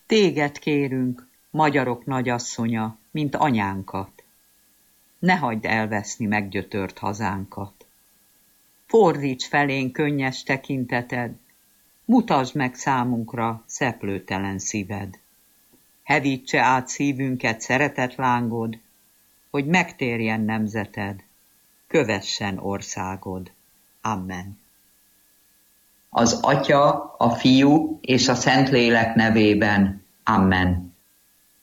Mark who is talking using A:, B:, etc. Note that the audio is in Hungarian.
A: Téged kérünk, magyarok nagyasszonya, mint anyánkat. Ne hagyd elveszni meggyötört hazánkat. Fordíts felénk könnyes tekinteted, mutasd meg számunkra szeplőtelen szíved. Hevítse át szívünket szeretetlángod, hogy megtérjen nemzeted, kövessen országod. Amen.
B: Az Atya, a Fiú és a Szentlélek nevében. Amen.